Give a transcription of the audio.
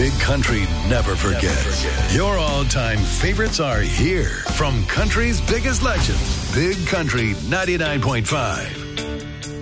Big Country never forgets. Your all-time favorites are here from country's biggest legends. Big Country 99.5.